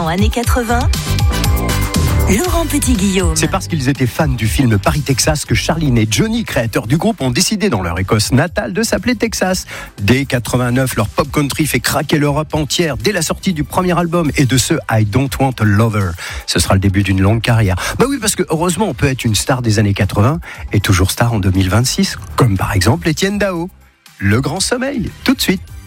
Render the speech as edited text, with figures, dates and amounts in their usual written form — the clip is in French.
années 80. Laurent Petit-Guillaume. C'est parce qu'ils étaient fans du film Paris, Texas que Charline et Johnny, créateurs du groupe, ont décidé dans leur Écosse natale de s'appeler Texas. Dès 89, leur pop country fait craquer l'Europe entière dès la sortie du premier album et de ce I Don't Want a Lover. Ce sera le début d'une longue carrière. Bah oui, parce que heureusement, on peut être une star des années 80 et toujours star en 2026, comme par exemple Étienne Dao. Le Grand Sommeil, tout de suite.